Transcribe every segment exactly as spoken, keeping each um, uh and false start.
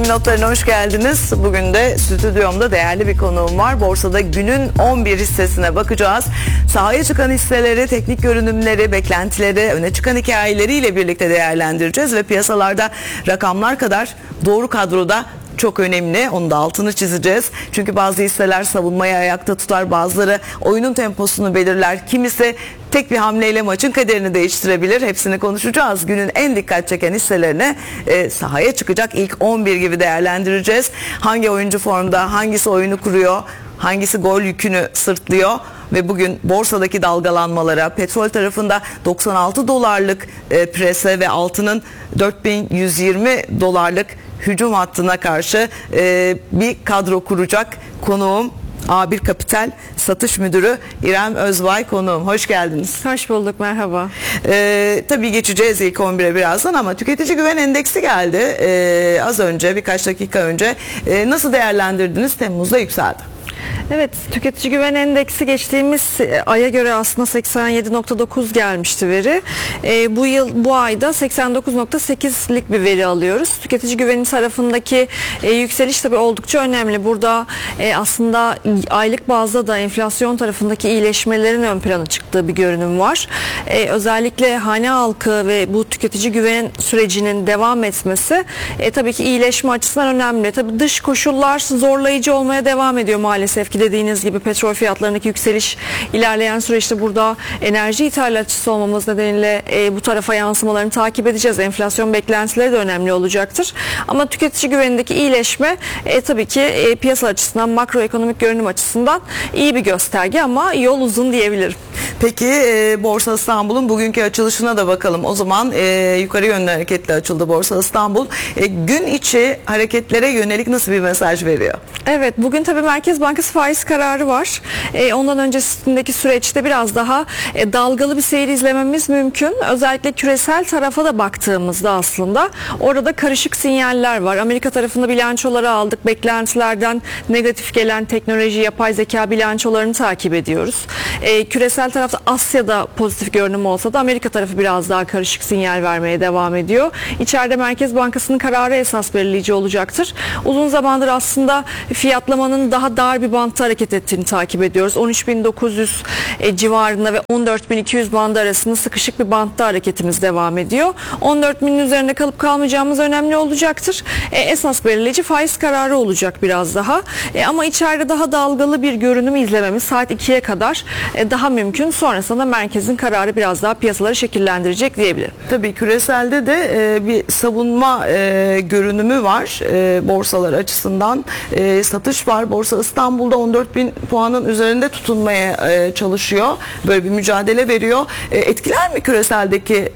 Notlarına hoş geldiniz. Bugün de stüdyomda değerli bir konuğum var. Borsada günün on bir hissesine bakacağız. Sahaya çıkan hisseleri, teknik görünümleri, beklentileri, öne çıkan hikayeleriyle birlikte değerlendireceğiz ve piyasalarda rakamlar kadar doğru kadroda çok önemli. Onun da altını çizeceğiz. Çünkü bazı hisseler savunmayı ayakta tutar, bazıları oyunun temposunu belirler. Kimisi tek bir hamleyle maçın kaderini değiştirebilir. Hepsini konuşacağız. Günün en dikkat çeken hisselerini e, sahaya çıkacak ilk on bir gibi değerlendireceğiz. Hangi oyuncu formda, hangisi oyunu kuruyor, hangisi gol yükünü sırtlıyor ve bugün borsadaki dalgalanmalara, petrol tarafında doksan altı dolarlık e, prese ve altının dört bin yüz yirmi dolarlık hücum hattına karşı e, bir kadro kuracak konuğum A bir Kapital Satış Müdürü İrem Özbay konuğum. Hoş geldiniz. Hoş bulduk, merhaba. Ee, tabii geçeceğiz ilk on bire birazdan ama tüketici güven endeksi geldi. Ee, az önce, birkaç dakika önce. Ee, nasıl değerlendirdiniz? Temmuz'da yükseldi. Evet, tüketici güven endeksi geçtiğimiz aya göre aslında seksen yedi nokta dokuz gelmişti veri. E, bu yıl bu ayda seksen dokuz nokta sekizlik bir veri alıyoruz. Tüketici güveni tarafındaki e, yükseliş tabii oldukça önemli. Burada e, aslında aylık bazda da enflasyon tarafındaki iyileşmelerin ön plana çıktığı bir görünüm var. E, özellikle hane halkı ve bu tüketici güven sürecinin devam etmesi e, tabii ki iyileşme açısından önemli. Tabii dış koşullar zorlayıcı olmaya devam ediyor maalesef ki. Dediğiniz gibi petrol fiyatlarındaki yükseliş ilerleyen süreçte burada enerji ithalatçısı olmamız nedeniyle e, bu tarafa yansımalarını takip edeceğiz. Enflasyon beklentileri de önemli olacaktır. Ama tüketici güvenindeki iyileşme e, tabii ki e, piyasa açısından, makroekonomik görünüm açısından iyi bir gösterge ama yol uzun diyebilirim. Peki e, Borsa İstanbul'un bugünkü açılışına da bakalım. O zaman e, yukarı yönlü hareketle açıldı Borsa İstanbul. E, gün içi hareketlere yönelik nasıl bir mesaj veriyor? Evet, bugün tabii Merkez Bankası faiz kararı var. E, ondan öncesindeki süreçte biraz daha e, dalgalı bir seyir izlememiz mümkün. Özellikle küresel tarafa da baktığımızda aslında orada karışık sinyaller var. Amerika tarafında bilançoları aldık. Beklentilerden negatif gelen teknoloji, yapay zeka bilançolarını takip ediyoruz. E, küresel tarafta Asya'da pozitif görünüm olsa da Amerika tarafı biraz daha karışık sinyal vermeye devam ediyor. İçeride Merkez Bankası'nın kararı esas belirleyici olacaktır. Uzun zamandır aslında fiyatlamanın daha dar bir bantta hareket ettiğini takip ediyoruz. on üç bin dokuz yüz e, civarında ve on dört bin iki yüz bandı arasında sıkışık bir bantta hareketimiz devam ediyor. on dört binin üzerinde kalıp kalmayacağımız önemli olacaktır. E, esas belirleyici faiz kararı olacak biraz daha. E, ama içeride daha dalgalı bir görünüm izlememiz saat ikiye kadar e, daha mümkün. Sonrasında merkezin kararı biraz daha piyasaları şekillendirecek diyebilirim. Tabii küreselde de e, bir savunma e, görünümü var e, borsalar açısından. E, satış var. Borsa İstanbul'da on dört bin puanın üzerinde tutunmaya e, çalışıyor. Böyle bir mücadele veriyor. E, etkiler mi küreseldeki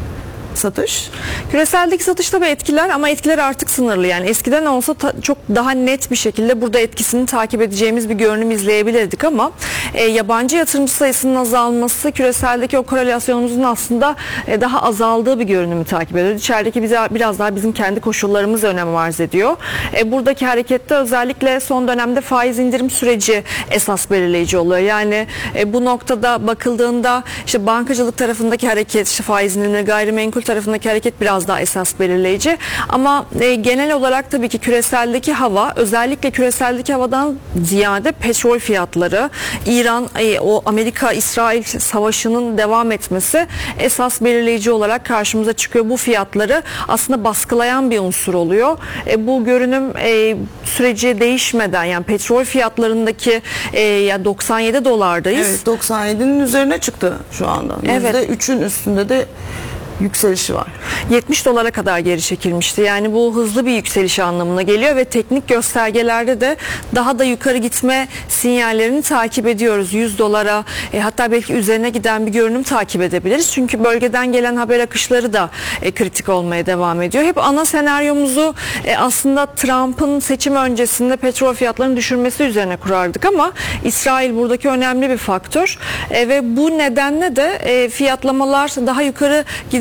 satış? Küreseldeki satış tabii etkiler ama etkiler artık sınırlı. Yani eskiden olsa ta, çok daha net bir şekilde burada etkisini takip edeceğimiz bir görünüm izleyebilirdik ama e, yabancı yatırımcı sayısının azalması küreseldeki o korelasyonumuzun aslında e, daha azaldığı bir görünümü takip ediyor. İçerideki bize biraz daha bizim kendi koşullarımız önem arz ediyor. E, buradaki harekette özellikle son dönemde faiz indirim süreci esas belirleyici oluyor. Yani e, bu noktada bakıldığında işte bankacılık tarafındaki hareket, işte faiz indirimleri, gayrimenkul tarafındaki hareket biraz daha esas belirleyici. Ama e, genel olarak tabii ki küreseldeki hava, özellikle küreseldeki havadan ziyade petrol fiyatları, İran, e, o Amerika-İsrail savaşının devam etmesi esas belirleyici olarak karşımıza çıkıyor. Bu fiyatları aslında baskılayan bir unsur oluyor. E, bu görünüm e, süreci değişmeden, yani petrol fiyatlarındaki e, ya doksan yedi dolardayız. Evet, doksan yedinin üzerine çıktı şu anda. Evet. yüzde üçün üstünde de yükselişi var. yetmiş dolara kadar geri çekilmişti. Yani bu hızlı bir yükseliş anlamına geliyor ve teknik göstergelerde de daha da yukarı gitme sinyallerini takip ediyoruz. yüz dolara e, hatta belki üzerine giden bir görünüm takip edebiliriz. Çünkü bölgeden gelen haber akışları da e, kritik olmaya devam ediyor. Hep ana senaryomuzu e, aslında Trump'ın seçim öncesinde petrol fiyatlarını düşürmesi üzerine kurardık ama İsrail buradaki önemli bir faktör e, ve bu nedenle de e, fiyatlamalar daha yukarı gidecek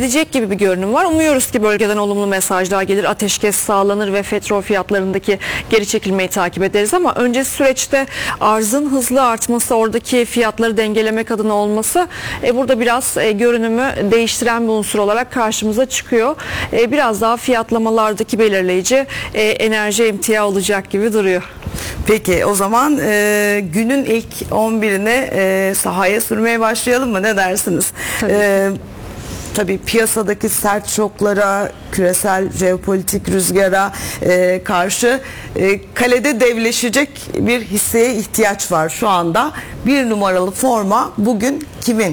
gelecek gibi bir görünüm var. Umuyoruz ki bölgeden olumlu mesajlar gelir, ateşkes sağlanır ve petrol fiyatlarındaki geri çekilmeyi takip ederiz ama öncesi süreçte arzın hızlı artması, oradaki fiyatları dengelemek adına olması e, burada biraz e, görünümü değiştiren bir unsur olarak karşımıza çıkıyor. E, biraz daha fiyatlamalardaki belirleyici e, enerji emtia olacak gibi duruyor. Peki o zaman e, günün ilk on birini e, sahaya sürmeye başlayalım mı? Ne dersiniz? Tabii. E, Tabii piyasadaki sert şoklara, küresel jeopolitik rüzgara e, karşı e, kalede devleşecek bir hisseye ihtiyaç var şu anda. Bir numaralı forma bugün kimin?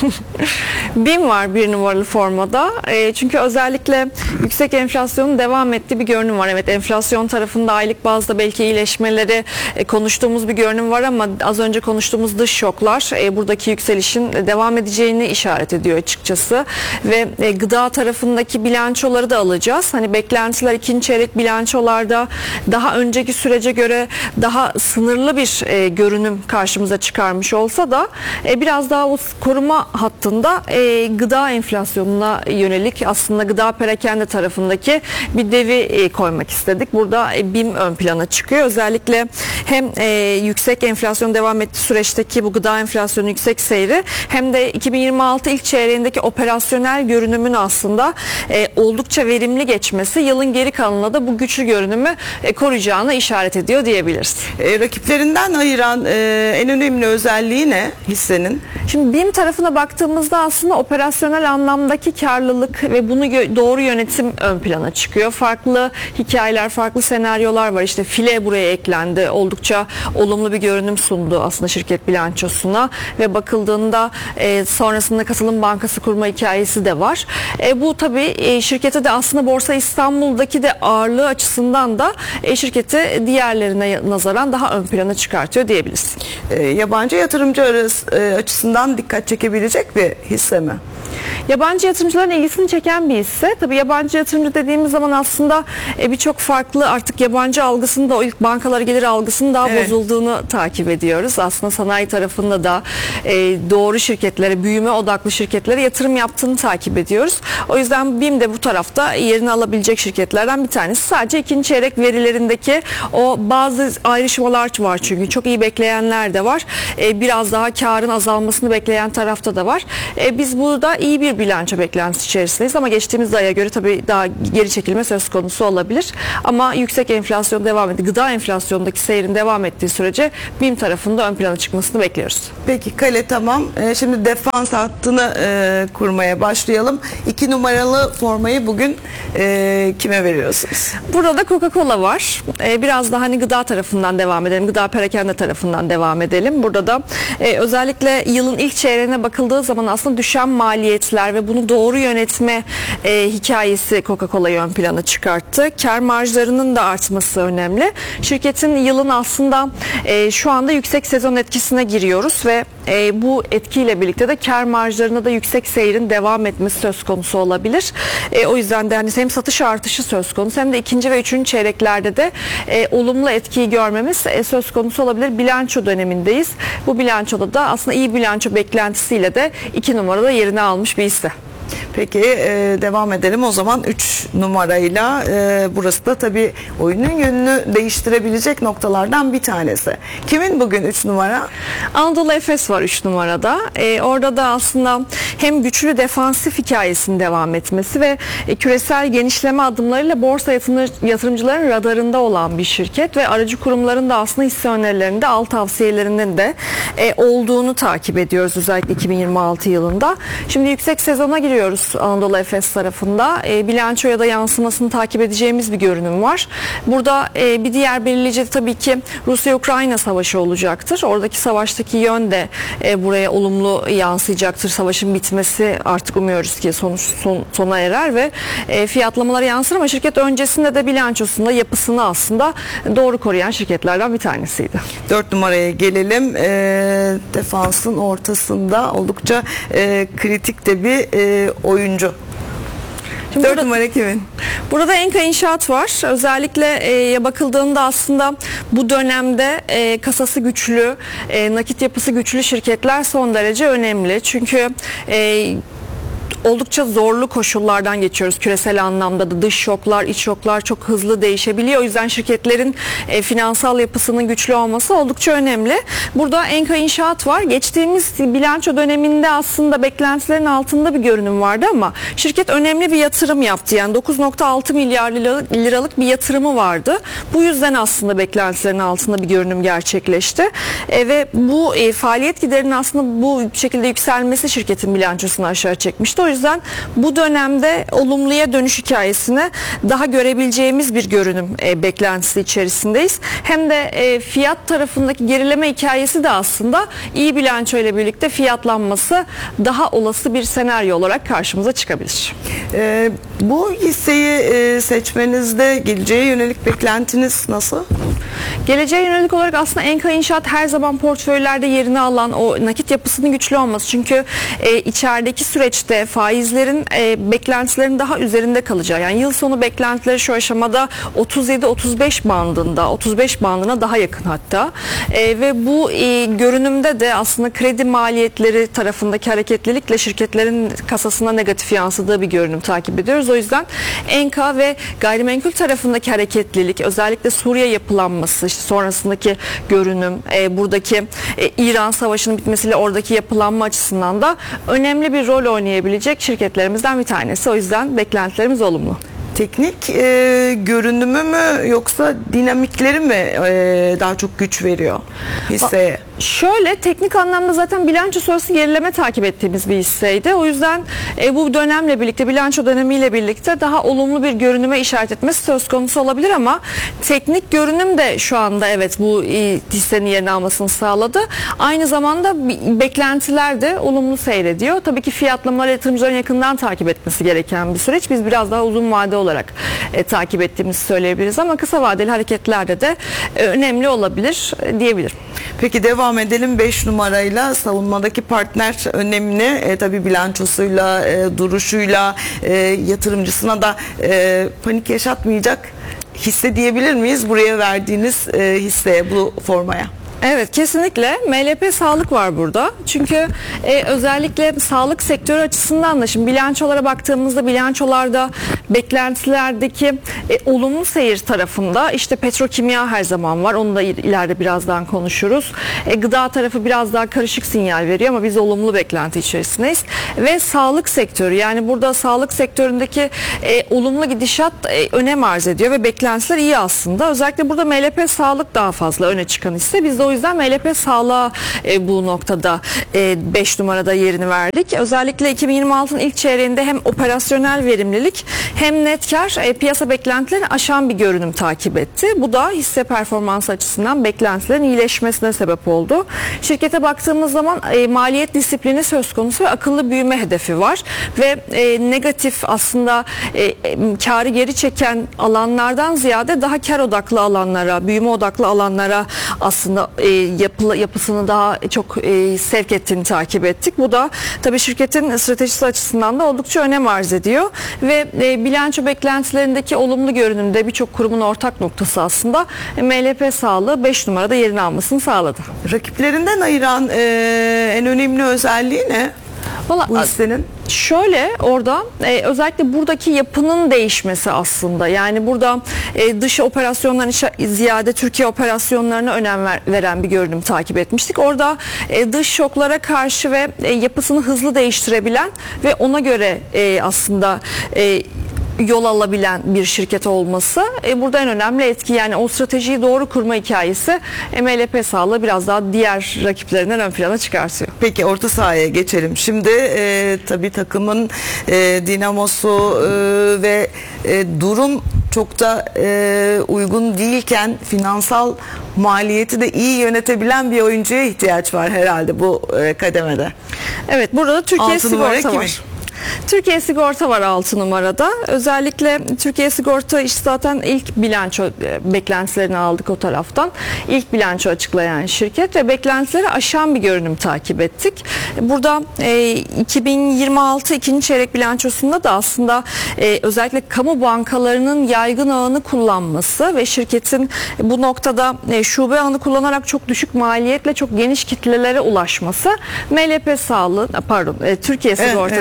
BİM var bir numaralı formada. E, çünkü özellikle yüksek enflasyonun devam ettiği bir görünüm var. Evet, enflasyon tarafında aylık bazda belki iyileşmeleri e, konuştuğumuz bir görünüm var ama az önce konuştuğumuz dış şoklar e, buradaki yükselişin devam edeceğini işaret ediyor açıkçası. Ve e, gıda tarafındaki bilançoları da alacağız. Hani beklentiler ikinci çeyrek bilançolarda daha önceki sürece göre daha sınırlı bir e, görünüm karşımıza çıkarmış olsa da e, biraz daha o koruma hattında e, gıda enflasyonuna yönelik aslında gıda perakende tarafındaki bir devi e, koymak istedik. Burada e, BİM ön plana çıkıyor. Özellikle hem e, yüksek enflasyon devam ettiği süreçteki bu gıda enflasyonu yüksek seyri hem de iki bin yirmi altı ilk çeyreğindeki operasyonel görünümün aslında e, oldukça verimli geçmesi yılın geri kalanına da bu güçlü görünümü e, koruyacağını işaret ediyor diyebiliriz. E, rakiplerinden ayıran e, en önemli özelliği ne hissenin? Şimdi BİM tarafına baktığımızda aslında operasyonel anlamdaki karlılık ve bunu doğru yönetim ön plana çıkıyor. Farklı hikayeler, farklı senaryolar var. İşte file buraya eklendi. Oldukça olumlu bir görünüm sundu aslında şirket bilançosuna ve bakıldığında e, sonrasında katılım bankası kurma hikayesi de var. E, bu tabii e, şirkete de aslında Borsa İstanbul'daki de ağırlığı açısından da e, şirketi diğerlerine nazaran daha ön plana çıkartıyor diyebiliriz. E, yabancı yatırımcı arası, e, açısından dikkat çekebilecek bir hisse mi? Yabancı yatırımcıların ilgisini çeken bir hisse. Tabii yabancı yatırımcı dediğimiz zaman aslında e, birçok farklı artık yabancı algısını da o ilk bankalar gelir algısının daha Evet. bozulduğunu takip ediyoruz. Aslında sanayi tarafında da e, doğru şirketlere, büyüme odaklı şirketlere yatırım yaptığını takip ediyoruz. O yüzden BİM de bu tarafta yerini alabilecek şirketlerden bir tanesi. Sadece ikinci çeyrek verilerindeki o bazı ayrışmalar var çünkü çok iyi bekleyenler de var. E, biraz daha karın azalmasını bekleyen tarafta da var. E, biz burada iyi bir bilanço beklentisi içerisindeyiz ama geçtiğimiz aya göre tabii daha geri çekilme söz konusu olabilir. Ama yüksek enflasyon devam ediyor. Gıda enflasyonundaki seyrin devam ettiği sürece BİM tarafında ön plana çıkmasını bekliyoruz. Peki kale tamam. E, şimdi defans hattını e, kurmaya başlayalım. İki numaralı formayı bugün e, kime veriyorsunuz? Burada da Coca-Cola var. Ee, biraz da hani gıda tarafından devam edelim. Gıda perakende tarafından devam edelim. Burada da e, özellikle yılın ilk çeyreğine bakıldığı zaman aslında düşen maliyetler ve bunu doğru yönetme e, hikayesi Coca-Cola'yı ön plana çıkarttı. Kar marjlarının da artması önemli. Şirketin yılın aslında e, şu anda yüksek sezon etkisine giriyoruz ve e, bu etkiyle birlikte de kar marjlarında da yüksek seyrin devam etmesi söz konusu olabilir. E, o yüzden de hani hem satış artışı söz konusu hem de ikinci ve üçüncü çeyreklerde de e, olumlu etkiyi görmemiz e, söz konusu olabilir. Bilanço dönemindeyiz. Bu bilançoda da aslında iyi bilanço beklentisiyle de iki numarada yerini almış bir hisse. Peki e, devam edelim o zaman üç numarayla. E, burası da tabii oyunun yönünü değiştirebilecek noktalardan bir tanesi. Kimin bugün üç numara? Anadolu Efes var üç numarada. Ee, orada da aslında hem güçlü defansif hikayesinin devam etmesi ve e, küresel genişleme adımlarıyla borsa yatırım, yatırımcıların radarında olan bir şirket ve aracı kurumların da aslında hisse önerilerinde, al tavsiyelerinin de e, olduğunu takip ediyoruz özellikle iki bin yirmi altı yılında. Şimdi yüksek sezona giriyoruz Anadolu Efes tarafında. E, bilançoya da yansımasını takip edeceğimiz bir görünüm var. Burada e, bir diğer belirleyici tabii ki Rusya-Ukrayna savaşı olacaktır. Oradaki savaştaki yön de e, buraya olumlu yansıyacaktır. Savaşın bitmesi artık umuyoruz ki sonuç son, sona erer ve e, fiyatlamalara yansır ama şirket öncesinde de bilançosunda yapısını aslında doğru koruyan şirketlerden bir tanesiydi. Dört numaraya gelelim. E, defansın ortasında oldukça e, kritik de bir e, oyuncu. Şimdi Dört burada, numara kimin? Burada Enka İnşaat var. Özellikle e, bakıldığında aslında bu dönemde e, kasası güçlü, e, nakit yapısı güçlü şirketler son derece önemli. Çünkü e, oldukça zorlu koşullardan geçiyoruz. Küresel anlamda da dış şoklar, iç şoklar çok hızlı değişebiliyor. O yüzden şirketlerin e, finansal yapısının güçlü olması oldukça önemli. Burada Enka İnşaat var. Geçtiğimiz bilanço döneminde aslında beklentilerin altında bir görünüm vardı ama şirket önemli bir yatırım yaptı. Yani dokuz nokta altı milyar liralık bir yatırımı vardı. Bu yüzden aslında beklentilerin altında bir görünüm gerçekleşti. E, ve bu e, faaliyet giderinin aslında bu şekilde yükselmesi şirketin bilançosunu aşağı çekmişti. O yüzden bu dönemde olumluya dönüş hikayesini daha görebileceğimiz bir görünüm e, beklentisi içerisindeyiz. Hem de e, fiyat tarafındaki gerileme hikayesi de aslında iyi bilanço ile birlikte fiyatlanması daha olası bir senaryo olarak karşımıza çıkabilir. E, bu hisseyi e, seçmenizde geleceğe yönelik beklentiniz nasıl? Geleceğe yönelik olarak aslında Enka İnşaat her zaman portföylerde yerini alan, o nakit yapısının güçlü olması. Çünkü e, içerideki süreçte faizlerin e, beklentilerin daha üzerinde kalacağı. Yani yıl sonu beklentileri şu aşamada otuz yedi otuz beş bandında, otuz beş bandına daha yakın hatta. E, ve bu e, görünümde de aslında kredi maliyetleri tarafındaki hareketlilikle şirketlerin kasasına negatif yansıdığı bir görünüm takip ediyoruz. O yüzden Enka ve gayrimenkul tarafındaki hareketlilik, özellikle Suriye yapılanması, işte sonrasındaki görünüm, e, buradaki e, İran Savaşı'nın bitmesiyle oradaki yapılanma açısından da önemli bir rol oynayabilecek şirketlerimizden bir tanesi. O yüzden beklentilerimiz olumlu. Teknik e, görünümü mü yoksa dinamikleri mi e, daha çok güç veriyor hisseye? Şöyle, teknik anlamda zaten bilanço sonrası gerileme takip ettiğimiz bir hisseydi. O yüzden e, bu dönemle birlikte, bilanço dönemiyle birlikte daha olumlu bir görünüme işaret etmesi söz konusu olabilir ama teknik görünüm de şu anda evet bu e, hissenin yerini almasını sağladı. Aynı zamanda beklentiler de olumlu seyrediyor. Tabii ki fiyatlamaları yatırımcıların yakından takip etmesi gereken bir süreç. Biz biraz daha uzun vade olarak e, takip ettiğimizi söyleyebiliriz ama kısa vadeli hareketlerde de e, önemli olabilir e, diyebilirim. Peki devam edelim beş numarayla. Savunmadaki partner önemli. E, tabii bilançosuyla, e, duruşuyla, e, yatırımcısına da e, panik yaşatmayacak hisse diyebilir miyiz buraya verdiğiniz e, hisseye, bu formaya? Evet, kesinlikle M L P Sağlık var burada. Çünkü e, özellikle sağlık sektörü açısından da şimdi bilançolara baktığımızda bilançolarda beklentilerdeki e, olumlu seyir tarafında işte petrokimya her zaman var. Onu da ileride birazdan konuşuruz. E, gıda tarafı biraz daha karışık sinyal veriyor ama biz olumlu beklenti içerisindeyiz. Ve sağlık sektörü, yani burada sağlık sektöründeki e, olumlu gidişat e, önem arz ediyor ve beklentiler iyi aslında. Özellikle burada M L P Sağlık daha fazla öne çıkan hisse. Biz de o yüzden M L P Sağlık'a e, bu noktada beş e, numarada yerini verdik. Özellikle iki bin yirmi altının ilk çeyreğinde hem operasyonel verimlilik hem net kar e, piyasa beklentilerini aşan bir görünüm takip etti. Bu da hisse performansı açısından beklentilerin iyileşmesine sebep oldu. Şirkete baktığımız zaman e, maliyet disiplini söz konusu ve akıllı büyüme hedefi var. Ve e, negatif aslında e, e, karı geri çeken alanlardan ziyade daha kar odaklı alanlara, büyüme odaklı alanlara aslında E, yapı, yapısını daha çok e, sevk ettiğini takip ettik. Bu da tabii şirketin stratejisi açısından da oldukça önem arz ediyor ve e, bilanço beklentilerindeki olumlu görünümde birçok kurumun ortak noktası aslında e, M L P Sağlığı beş numarada yerini almasını sağladı. Rakiplerinden ayıran e, en önemli özelliği ne? Vallahi, bu hissenin? Şöyle orada e, özellikle buradaki yapının değişmesi aslında. Yani burada e, dış operasyonların ziyade Türkiye operasyonlarına önem ver, veren bir görünüm takip etmiştik. Orada e, dış şoklara karşı ve e, yapısını hızlı değiştirebilen ve ona göre e, aslında e, yol alabilen bir şirket olması e, burada en önemli etki. Yani o stratejiyi doğru kurma hikayesi M L P Sağlığı biraz daha diğer rakiplerinden ön plana çıkartıyor. Peki orta sahaya geçelim. Şimdi e, tabii takımın e, dinamosu e, ve e, durum çok da e, uygun değilken finansal maliyeti de iyi yönetebilen bir oyuncuya ihtiyaç var herhalde bu e, kademede. Evet, burada da Türkiye Altı numara Sigorta kimin? var. Türkiye Sigorta var altı numarada. Özellikle Türkiye Sigorta işte zaten ilk bilanço beklentilerini aldık o taraftan. İlk bilanço açıklayan şirket ve beklentileri aşan bir görünüm takip ettik. Burada e, iki bin yirmi altı ikinci çeyrek bilançosunda da aslında e, özellikle kamu bankalarının yaygın ağını kullanması ve şirketin bu noktada e, şube ağını kullanarak çok düşük maliyetle çok geniş kitlelere ulaşması M L P Sağlığı pardon e, Türkiye Sigorta evet, evet. açısından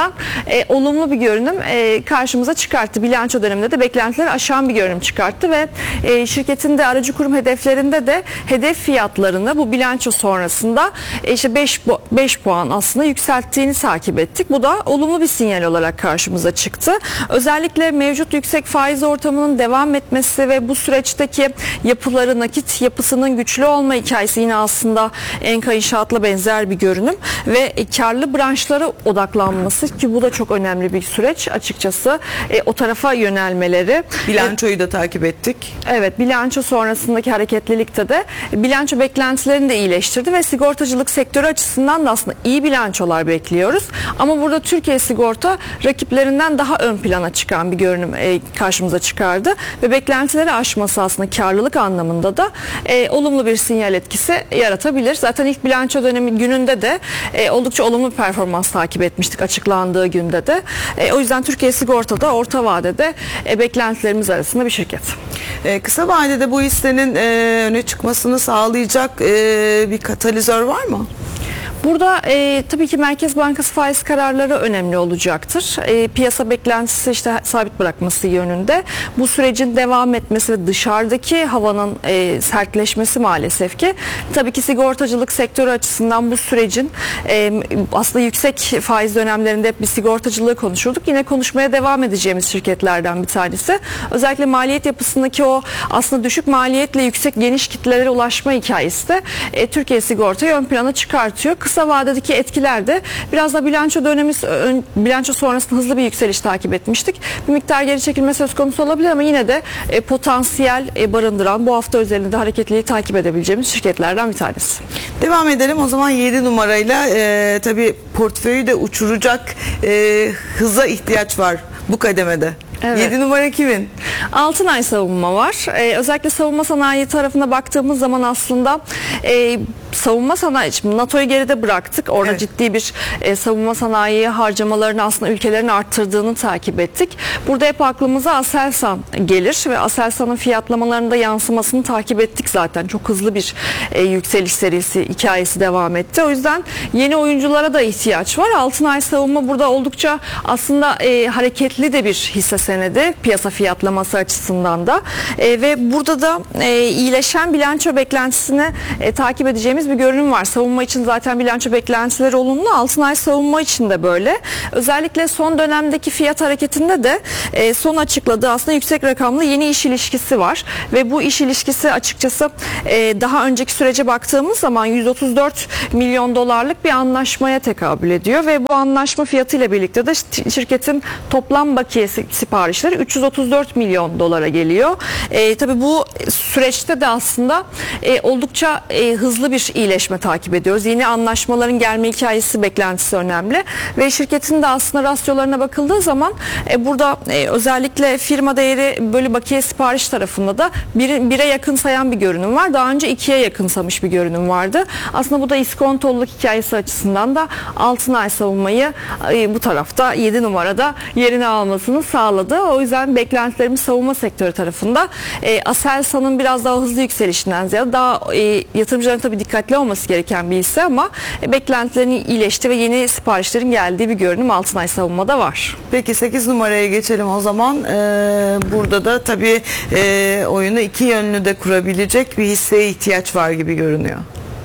açısından e, olumlu bir görünüm e, karşımıza çıkarttı. Bilanço döneminde de beklentileri aşan bir görünüm çıkarttı ve e, şirketin de aracı kurum hedeflerinde de hedef fiyatlarını bu bilanço sonrasında e, işte beş puan aslında yükselttiğini takip ettik. Bu da olumlu bir sinyal olarak karşımıza çıktı. Özellikle mevcut yüksek faiz ortamının devam etmesi ve bu süreçteki yapıları, nakit yapısının güçlü olma hikayesi yine aslında Enka İnşaat'la benzer bir görünüm ve karlı branşlara odaklanması ki bu da çok önemli bir süreç açıkçası. E, o tarafa yönelmeleri. Bilançoyu da takip ettik. Evet, bilanço sonrasındaki hareketlilikte de bilanço beklentilerini de iyileştirdi ve sigortacılık sektörü açısından da aslında iyi bilançolar bekliyoruz. Ama burada Türkiye Sigorta rakiplerinden daha ön plana çıkan bir görünüm e, karşımıza çıkardı ve beklentileri aşması aslında karlılık anlamında da e, olumlu bir sinyal etkisi yaratabilir. Zaten ilk bilanço dönemi gününde de e, oldukça olumlu bir performans takip etmiştik açıklandığı günde de. E, o yüzden Türkiye Sigorta'da orta vadede e, beklentilerimiz arasında bir şirket. E, kısa vadede bu hissenin e, öne çıkmasını sağlayacak e, bir katalizör var mı? Burada e, tabii ki Merkez Bankası faiz kararları önemli olacaktır. E, piyasa beklentisi işte sabit bırakması yönünde. Bu sürecin devam etmesi ve dışarıdaki havanın e, sertleşmesi maalesef ki tabii ki sigortacılık sektörü açısından bu sürecin e, aslında yüksek faiz dönemlerinde hep bir sigortacılığı konuşurduk. Yine konuşmaya devam edeceğimiz şirketlerden bir tanesi. Özellikle maliyet yapısındaki o aslında düşük maliyetle yüksek geniş kitlelere ulaşma hikayesi de e, Türkiye Sigorta'yı ön plana çıkartıyor. Kısa vadedeki etkiler de biraz da bilanço dönemi, bilanço sonrasında hızlı bir yükseliş takip etmiştik. Bir miktar geri çekilme söz konusu olabilir ama yine de e, potansiyel e, barındıran bu hafta özelinde hareketliliği takip edebileceğimiz şirketlerden bir tanesi. Devam edelim o zaman yedi numarayla e, tabii portföyü de uçuracak e, hıza ihtiyaç var bu kademede. Evet. yedi numara kimin? Altınay Savunma var. Ee, özellikle savunma sanayi tarafına baktığımız zaman aslında e, savunma sanayi, şimdi NATO'yu geride bıraktık. Orada Evet. ciddi bir e, savunma sanayi harcamalarını aslında ülkelerin arttırdığını takip ettik. Burada hep aklımıza Aselsan gelir ve Aselsan'ın fiyatlamalarında yansımasını takip ettik zaten. Çok hızlı bir e, yükseliş serisi hikayesi devam etti. O yüzden yeni oyunculara da ihtiyaç var. Altınay Savunma burada oldukça aslında e, hareketli de bir hisse senedi piyasa fiyatlaması açısından da e, ve burada da e, iyileşen bilanço beklentisini e, takip edeceğimiz bir görünüm var. Savunma için zaten bilanço beklentileri olumlu. Altınay Savunma için de böyle. Özellikle son dönemdeki fiyat hareketinde de e, son açıkladığı aslında yüksek rakamlı yeni iş ilişkisi var ve bu iş ilişkisi açıkçası e, daha önceki sürece baktığımız zaman yüz otuz dört milyon dolarlık bir anlaşmaya tekabül ediyor ve bu anlaşma fiyatıyla birlikte de şirketin toplam bakiyesi siparişleri üç yüz otuz dört milyon dolara geliyor. E, tabii bu süreçte de aslında e, oldukça e, hızlı bir iyileşme takip ediyoruz. Yeni anlaşmaların gelme hikayesi, beklentisi önemli ve şirketin de aslında rasyolarına bakıldığı zaman e, burada e, özellikle firma değeri bölü bakiye sipariş tarafında da bir, bire yakınsayan bir görünüm var. Daha önce ikiye yakınsamış bir görünüm vardı. Aslında bu da iskontoluluk hikayesi açısından da Altınay Savunmayı e, bu tarafta yedi numarada yerini almasını sağladı. O yüzden beklentilerimiz savunma sektörü tarafında e, Aselsan'ın biraz daha hızlı yükselişinden ziyade daha e, yatırımcıların tabii dikkatli olması gereken bir hisse ama e, beklentilerin iyileşti ve yeni siparişlerin geldiği bir görünüm Altınay Savunma'da var. Peki sekiz numaraya geçelim o zaman. Ee, burada da tabii e, oyunu iki yönlü de kurabilecek bir hisseye ihtiyaç var gibi görünüyor.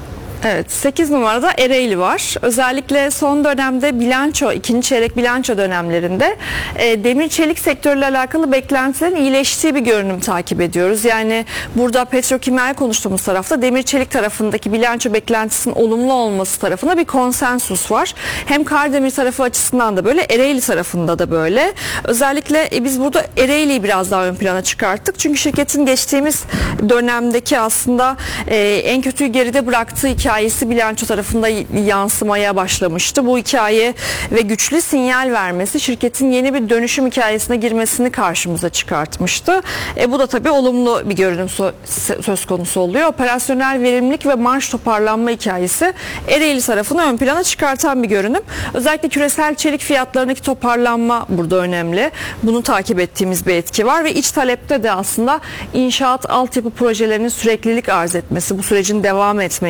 Evet, sekiz numarada Ereğli var. Özellikle son dönemde bilanço, ikinci çeyrek bilanço dönemlerinde e, demir çelik sektörüyle alakalı beklentilerin iyileştiği bir görünüm takip ediyoruz. Yani burada petrokimyal konuştuğumuz tarafta demir çelik tarafındaki bilanço beklentisinin olumlu olması tarafında bir konsensus var. Hem Kardemir tarafı açısından da böyle, Ereğli tarafında da böyle. Özellikle e, biz burada Ereğli'yi biraz daha ön plana çıkarttık. Çünkü şirketin geçtiğimiz dönemdeki aslında e, en kötüyü geride bıraktığı hikayesi bilanço tarafında yansımaya başlamıştı. Bu hikaye ve güçlü sinyal vermesi şirketin yeni bir dönüşüm hikayesine girmesini karşımıza çıkartmıştı. E, bu da tabii olumlu bir görünüm söz konusu oluyor. Operasyonel verimlilik ve marj toparlanma hikayesi Ereğli tarafını ön plana çıkartan bir görünüm. Özellikle küresel çelik fiyatlarındaki toparlanma burada önemli. Bunu takip ettiğimiz bir etki var ve iç talepte de aslında inşaat altyapı projelerinin süreklilik arz etmesi, bu sürecin devam etme hikayesi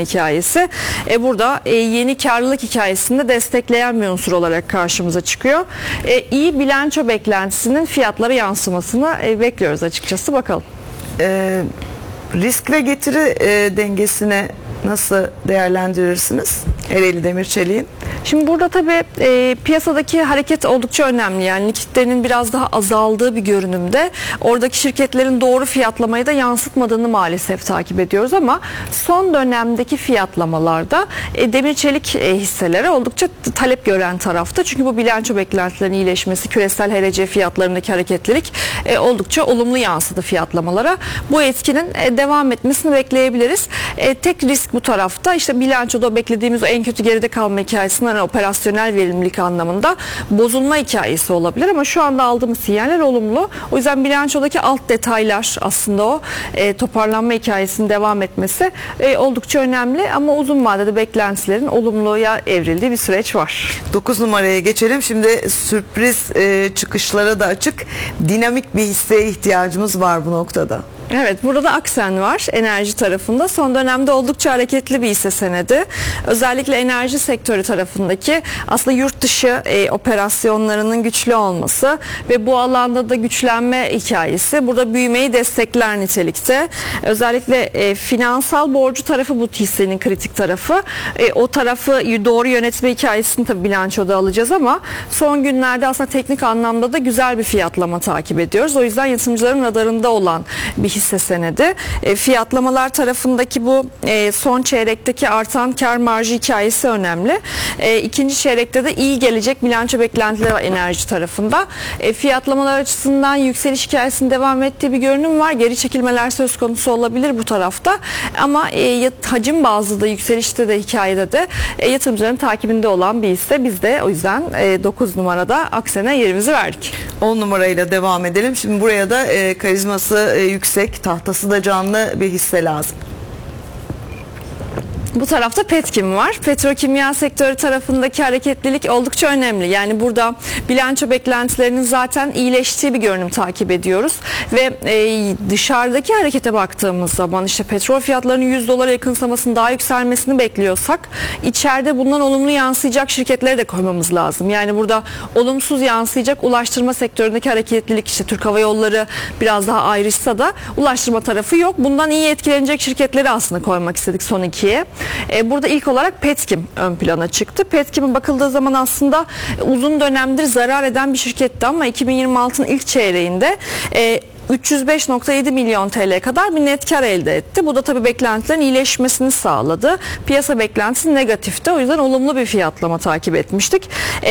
hikayesi e, burada e, yeni karlılık hikayesinde destekleyen bir unsur olarak karşımıza çıkıyor. E, iyi bilanço beklentisinin fiyatlara yansımasını e, bekliyoruz açıkçası. Bakalım. Ee, risk ve getiri e, dengesini nasıl değerlendirirsiniz Ereğli Demirçelik'in? Şimdi burada tabii e, piyasadaki hareket oldukça önemli. Yani likiditenin biraz daha azaldığı bir görünümde. Oradaki şirketlerin doğru fiyatlamayı da yansıtmadığını maalesef takip ediyoruz ama son dönemdeki fiyatlamalarda e, demir çelik e, hisseleri oldukça talep gören tarafta. Çünkü bu bilanço beklentilerinin iyileşmesi, küresel H R C fiyatlarındaki hareketlilik e, oldukça olumlu yansıdı fiyatlamalara. Bu etkinin e, devam etmesini bekleyebiliriz. E, tek risk bu tarafta işte bilançoda beklediğimiz o en kötü geride kalma hikayesinden hani operasyonel verimlilik anlamında bozulma hikayesi olabilir ama şu anda aldığımız sinyaller olumlu. O yüzden bilançodaki alt detaylar aslında o e, toparlanma hikayesinin devam etmesi e, oldukça önemli ama uzun vadede beklentilerin olumluya evrildiği bir süreç var. dokuz numaraya geçelim. Şimdi sürpriz e, çıkışlara da açık. Dinamik bir hisseye ihtiyacımız var bu noktada. Evet, burada da Aksen var enerji tarafında. Son dönemde oldukça hareketli bir hisse senedi. Özellikle enerji sektörü tarafındaki aslında yurt dışı e, operasyonlarının güçlü olması ve bu alanda da güçlenme hikayesi burada büyümeyi destekler nitelikte. Özellikle e, finansal borcu tarafı bu hissenin kritik tarafı. E, o tarafı doğru yönetme hikayesini tabii bilançoda alacağız ama son günlerde aslında teknik anlamda da güzel bir fiyatlama takip ediyoruz. O yüzden yatırımcıların radarında olan bir hisse senedi. E, fiyatlamalar tarafındaki bu e, son çeyrekteki artan kar marjı hikayesi önemli. E, ikinci çeyrekte de iyi gelecek bilanço beklentileri var enerji tarafında. E, fiyatlamalar açısından yükseliş hikayesinin devam ettiği bir görünüm var. Geri çekilmeler söz konusu olabilir bu tarafta. Ama e, hacim bazlı da yükselişte de hikayede de e, yatırımcıların takibinde olan bir hisse. Biz de o yüzden e, dokuz numarada Aksen'e yerimizi verdik. on numarayla devam edelim. Şimdi buraya da e, karizması e, yüksek, tahtası da canlı bir hisse lazım. Bu tarafta Petkim var. Petrokimya sektörü tarafındaki hareketlilik oldukça önemli. Yani burada bilanço beklentilerinin zaten iyileştiği bir görünüm takip ediyoruz. Ve e, dışarıdaki harekete baktığımız zaman işte petrol fiyatlarının yüz dolara yakınsamasının daha yükselmesini bekliyorsak içeride bundan olumlu yansıyacak şirketleri de koymamız lazım. Yani burada olumsuz yansıyacak ulaştırma sektöründeki hareketlilik işte Türk Hava Yolları biraz daha ayrışsa da ulaştırma tarafı yok. Bundan iyi etkilenecek şirketleri aslında koymak istedik son ikiye. Burada ilk olarak Petkim ön plana çıktı. Petkim'e bakıldığı zaman aslında uzun dönemdir zarar eden bir şirketti ama iki bin yirmi altının ilk çeyreğinde üç yüz beş nokta yedi milyon T L kadar bir net kar elde etti. Bu da tabii beklentilerin iyileşmesini sağladı. Piyasa beklentisi negatifti. O yüzden olumlu bir fiyatlama takip etmiştik.